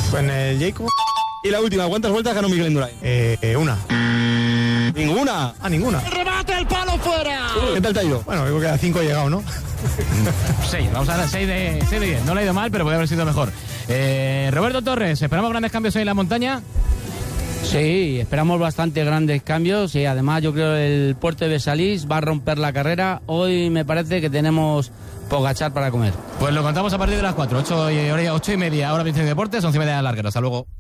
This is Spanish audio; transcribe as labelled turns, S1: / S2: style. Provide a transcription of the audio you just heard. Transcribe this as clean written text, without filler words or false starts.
S1: En el Jacob.
S2: Y la última, ¿cuántas vueltas ganó Miguel Indurain?
S1: Una.
S2: ¿Ninguna?
S1: Ninguna.
S3: ¡El remate, el palo fuera!
S2: ¿Qué tal te ha ido?
S1: Bueno, creo que a 5 he llegado, ¿no?
S4: 6, vamos a dar 6 de 10. No le ha ido mal, pero podría haber sido mejor. Roberto Torres, ¿esperamos grandes cambios hoy en la montaña?
S5: Sí, esperamos bastante grandes cambios y además yo creo que el Puerto de Besalís va a romper la carrera. Hoy me parece que tenemos Pogachar para comer.
S4: Pues lo contamos a partir de las 4, 8 y media, ahora 20 de deportes, 11 y media de larguero. Hasta luego.